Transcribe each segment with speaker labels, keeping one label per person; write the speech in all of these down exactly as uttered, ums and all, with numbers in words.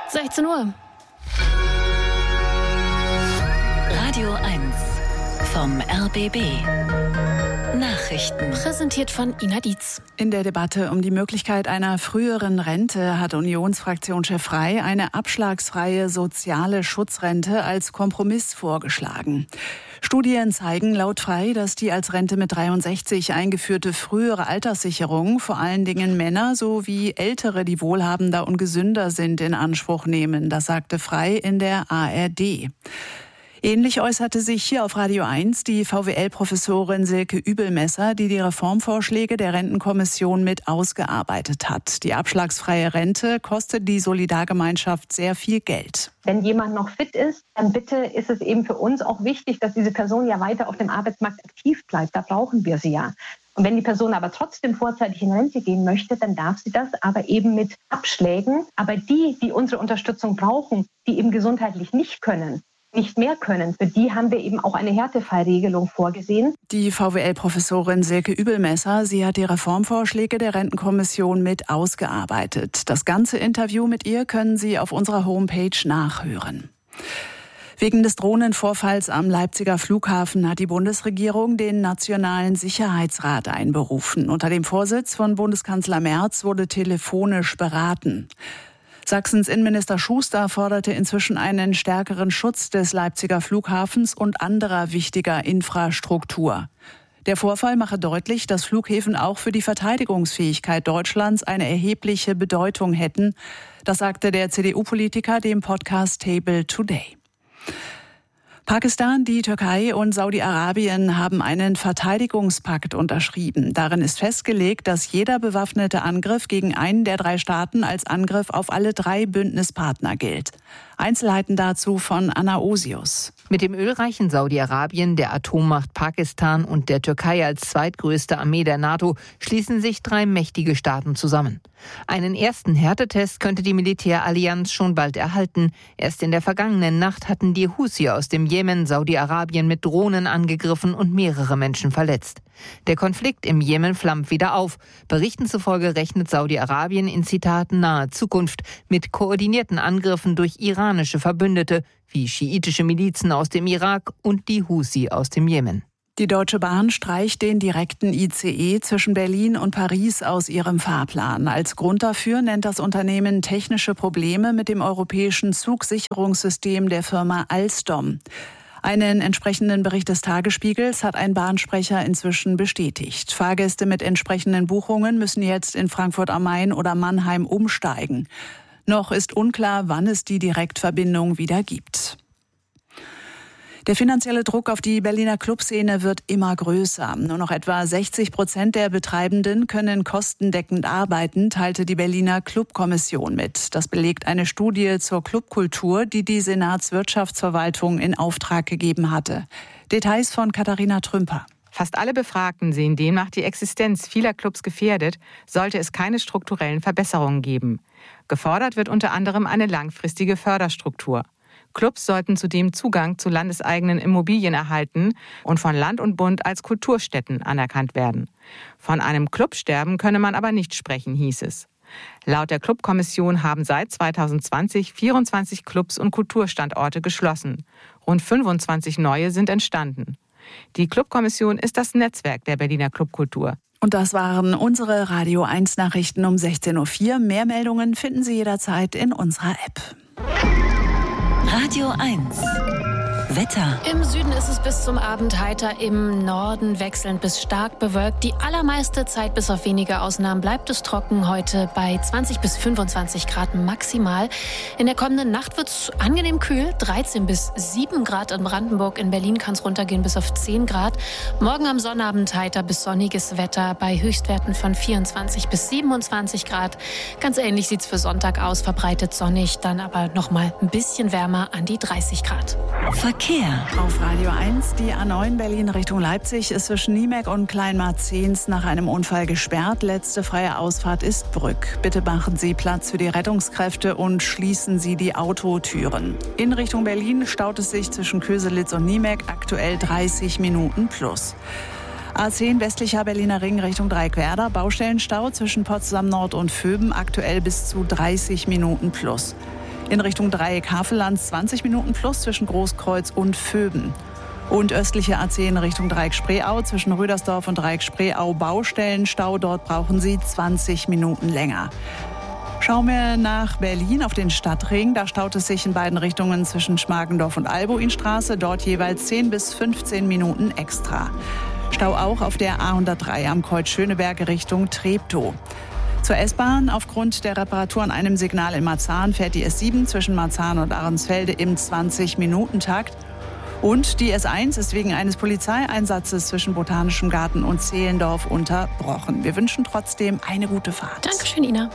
Speaker 1: sechzehn Uhr.
Speaker 2: Radio eins vom R B B. Nachrichten.
Speaker 1: Präsentiert von Ina Dietz.
Speaker 3: In der Debatte um die Möglichkeit einer früheren Rente hat Unionsfraktionschef Frey eine abschlagsfreie soziale Schutzrente als Kompromiss vorgeschlagen. Studien zeigen laut Frey, dass die als Rente mit dreiundsechzig eingeführte frühere Alterssicherung vor allen Dingen Männer sowie Ältere, die wohlhabender und gesünder sind, in Anspruch nehmen. Das sagte Frey in der A R D. Ähnlich äußerte sich hier auf Radio eins die V W L-Professorin Silke Übelmesser, die die Reformvorschläge der Rentenkommission mit ausgearbeitet hat. Die abschlagsfreie Rente kostet die Solidargemeinschaft sehr viel Geld.
Speaker 4: Wenn jemand noch fit ist, dann bitte ist es eben für uns auch wichtig, dass diese Person ja weiter auf dem Arbeitsmarkt aktiv bleibt. Da brauchen wir sie ja. Und wenn die Person aber trotzdem vorzeitig in Rente gehen möchte, dann darf sie das, aber eben mit Abschlägen. Aber die, die unsere Unterstützung brauchen, die eben gesundheitlich nicht können, nicht mehr können. Für die haben wir eben auch eine Härtefallregelung vorgesehen.
Speaker 3: Die V W L-Professorin Silke Übelmesser, sie hat die Reformvorschläge der Rentenkommission mit ausgearbeitet. Das ganze Interview mit ihr können Sie auf unserer Homepage nachhören. Wegen des Drohnenvorfalls am Leipziger Flughafen hat die Bundesregierung den Nationalen Sicherheitsrat einberufen. Unter dem Vorsitz von Bundeskanzler Merz wurde telefonisch beraten. Sachsens Innenminister Schuster forderte inzwischen einen stärkeren Schutz des Leipziger Flughafens und anderer wichtiger Infrastruktur. Der Vorfall mache deutlich, dass Flughäfen auch für die Verteidigungsfähigkeit Deutschlands eine erhebliche Bedeutung hätten. Das sagte der C D U-Politiker dem Podcast Table Today. Pakistan, die Türkei und Saudi-Arabien haben einen Verteidigungspakt unterschrieben. Darin ist festgelegt, dass jeder bewaffnete Angriff gegen einen der drei Staaten als Angriff auf alle drei Bündnispartner gilt. Einzelheiten dazu von Anna Osius.
Speaker 5: Mit dem ölreichen Saudi-Arabien, der Atommacht Pakistan und der Türkei als zweitgrößte Armee der NATO schließen sich drei mächtige Staaten zusammen. Einen ersten Härtetest könnte die Militärallianz schon bald erhalten. Erst in der vergangenen Nacht hatten die Husi aus dem Jemen Saudi-Arabien mit Drohnen angegriffen und mehrere Menschen verletzt. Der Konflikt im Jemen flammt wieder auf. Berichten zufolge rechnet Saudi-Arabien in Zitat naher Zukunft mit koordinierten Angriffen durch iranische Verbündete wie schiitische Milizen aus dem Irak und die Husi aus dem Jemen.
Speaker 3: Die Deutsche Bahn streicht den direkten I C E zwischen Berlin und Paris aus ihrem Fahrplan. Als Grund dafür nennt das Unternehmen technische Probleme mit dem europäischen Zugsicherungssystem der Firma Alstom. Einen entsprechenden Bericht des Tagesspiegels hat ein Bahnsprecher inzwischen bestätigt. Fahrgäste mit entsprechenden Buchungen müssen jetzt in Frankfurt am Main oder Mannheim umsteigen. Noch ist unklar, wann es die Direktverbindung wieder gibt. Der finanzielle Druck auf die Berliner Clubszene wird immer größer. Nur noch etwa sechzig Prozent der Betreibenden können kostendeckend arbeiten, teilte die Berliner Clubkommission mit. Das belegt eine Studie zur Clubkultur, die die Senatswirtschaftsverwaltung in Auftrag gegeben hatte. Details von Katharina Trümper.
Speaker 6: Fast alle Befragten sehen demnach die Existenz vieler Clubs gefährdet, sollte es keine strukturellen Verbesserungen geben. Gefordert wird unter anderem eine langfristige Förderstruktur. Clubs sollten zudem Zugang zu landeseigenen Immobilien erhalten und von Land und Bund als Kulturstätten anerkannt werden. Von einem Clubsterben könne man aber nicht sprechen, hieß es. Laut der Clubkommission haben seit zweitausendzwanzig vierundzwanzig Clubs und Kulturstandorte geschlossen. Rund fünfundzwanzig neue sind entstanden. Die Clubkommission ist das Netzwerk der Berliner Clubkultur.
Speaker 3: Und das waren unsere Radio eins Nachrichten um sechzehn Uhr vier. Mehr Meldungen finden Sie jederzeit in unserer App.
Speaker 2: Radio eins. Wetter.
Speaker 1: Im Süden ist es bis zum Abend heiter, im Norden wechselnd bis stark bewölkt. Die allermeiste Zeit, bis auf wenige Ausnahmen, bleibt es trocken. Heute bei zwanzig bis fünfundzwanzig Grad maximal. In der kommenden Nacht wird es angenehm kühl. dreizehn bis sieben Grad in Brandenburg. In Berlin kann es runtergehen bis auf zehn Grad. Morgen am Sonnabend heiter bis sonniges Wetter bei Höchstwerten von vierundzwanzig bis siebenundzwanzig Grad. Ganz ähnlich sieht es für Sonntag aus. Verbreitet sonnig, dann aber noch mal ein bisschen wärmer an die dreißig Grad.
Speaker 2: Verkehr.
Speaker 3: Auf Radio eins, die A neun Berlin Richtung Leipzig ist zwischen Niemek und Kleinmarzens nach einem Unfall gesperrt. Letzte freie Ausfahrt ist Brück. Bitte machen Sie Platz für die Rettungskräfte und schließen Sie die Autotüren. In Richtung Berlin staut es sich zwischen Köselitz und Niemek aktuell dreißig Minuten plus. A zehn westlicher Berliner Ring Richtung Dreieckwerder. Baustellenstau zwischen Potsdam Nord und Vöben aktuell bis zu dreißig Minuten plus. In Richtung Dreieck Havelland zwanzig Minuten plus zwischen Großkreuz und Vöben. Und östliche A zehn Richtung Dreieck Spreeau zwischen Rödersdorf und Dreieck Spreeau Baustellenstau. Dort brauchen Sie zwanzig Minuten länger. Schauen wir nach Berlin auf den Stadtring. Da staut es sich in beiden Richtungen zwischen Schmargendorf und Albuinstraße. Dort jeweils zehn bis fünfzehn Minuten extra. Stau auch auf der A hundertdrei am Kreuz Schöneberg Richtung Treptow. Zur S-Bahn. Aufgrund der Reparatur an einem Signal in Marzahn fährt die S sieben zwischen Marzahn und Ahrensfelde im zwanzig-Minuten-Takt. Und die S eins ist wegen eines Polizeieinsatzes zwischen Botanischem Garten und Zehlendorf unterbrochen. Wir wünschen trotzdem eine gute Fahrt.
Speaker 1: Dankeschön, Ina.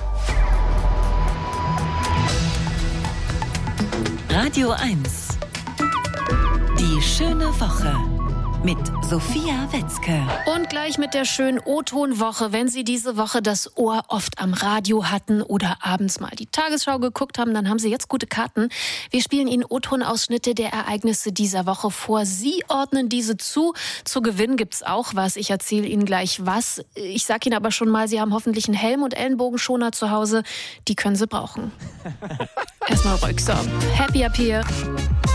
Speaker 2: Radio eins. Die schöne Woche. Mit Sophia Wetzke.
Speaker 1: Und gleich mit der schönen O-Ton-Woche. Wenn Sie diese Woche das Ohr oft am Radio hatten oder abends mal die Tagesschau geguckt haben, dann haben Sie jetzt gute Karten. Wir spielen Ihnen O-Ton-Ausschnitte der Ereignisse dieser Woche vor. Sie ordnen diese zu. Zu gewinnen gibt's auch was. Ich erzähle Ihnen gleich was. Ich sage Ihnen aber schon mal, Sie haben hoffentlich einen Helm und Ellenbogenschoner zu Hause. Die können Sie brauchen. Erstmal ruhig. So, happy up here.